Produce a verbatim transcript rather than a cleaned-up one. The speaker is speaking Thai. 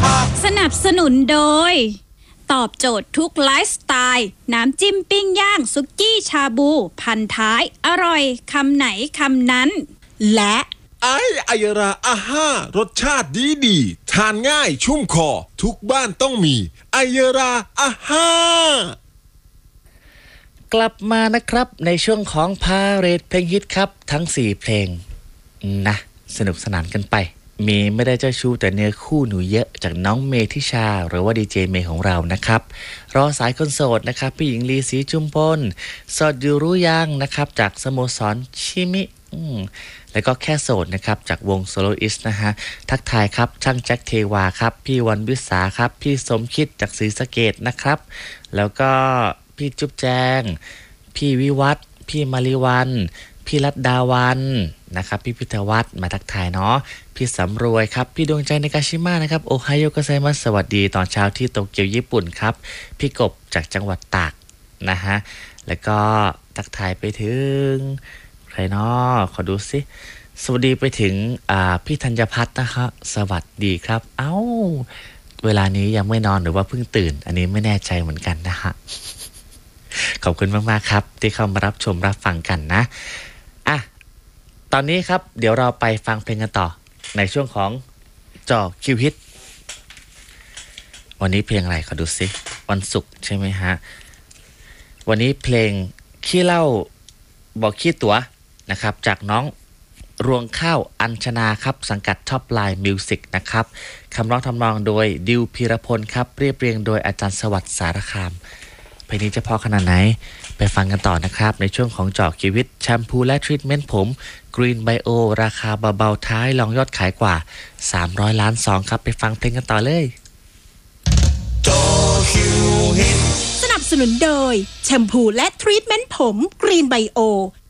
สนับสนุนโดยตอบโจทย์ทุกไลฟ์สไตล์น้ำจิ้มปิ้งย่างสุกี้ชาบูพันท้ายอร่อยคำไหนคำนั้นและไอไอยราอาห้ารสชาติดีดีทานง่ายชุ่มคอทุกบ้านต้องมีไอยราอาห้ากลับมานะครับในช่วงของพาเรดเพลงฮิตครับทั้งสี่เพลงนะสนุกสนานกันไปเมย์ไม่ได้เจ้าชู้แต่เนื้อคู่หนูเยอะจากน้องเมทิชาหรือว่าดีเจเมย์ของเรานะครับรอสายคนโสดนะครับพี่หญิงลีศรีจุมพลสดอยู่รู้ยังนะครับจากสโมสรชิมิแล้วก็แค่โสดนะครับจากวงโซโลอิสนะฮะทักทายครับช่างแจ็คเทวาครับพี่วันวิสาครับพี่สมคิดจากศรีสะเกษนะครับแล้วก็พี่จุ๊บแจงพี่วิวัฒน์พี่มาริวันพี่รัตดาวันนะครับพี่พิทวัฒน์มาทักทายเนาะพี่สำรวยครับพี่ดวงใจในกาชิมะนะครับโอไฮโอโกไซมัสสวัสดีตอนเช้าที่โตเกียวญี่ปุ่นครับพี่กบจากจังหวัดตากนะฮะแล้วก็ทักทายไปถึงใครเนาะขอดูสิสวัสดีไปถึงอ่าพี่ธัญพัฒน์นะคะสวัสดีครับเอ้าเวลานี้ยังไม่นอนหรือว่าเพิ่งตื่นอันนี้ไม่แน่ใจเหมือนกันนะฮะขอบคุณมากๆครับที่เข้ามารับชมรับฟังกันนะอ่ะตอนนี้ครับเดี๋ยวเราไปฟังเพลงกันต่อในช่วงของจอคิวฮิตวันนี้เพลงอะไรขอดูสิวันศุกร์ใช่ไหมฮะวันนี้เพลงขี้เหล้าบอกขี้ตั๋วนะครับจากน้องรวงข้าวอัญชนาครับสังกัดท็อปไลน์มิวสิกนะครับคำร้องทำนองโดยดิวพีรพลครับเรียบเรียงโดยอาจารย์สวัสดิ์สารคามเพลงนี้จะพอขนาดไหนไปฟังกันต่อนะครับในช่วงของเจาะชีวิตแชมพูและทรีทเมนต์ผม Green Bio ราคาเบาๆท้ายลองยอดขายกว่าสามร้อยล้านซองครับไปฟังเพลงกันต่อเลยเจาะคิวฮิตสนับสนุนโดยแชมพูและทรีทเมนต์ผม Green Bio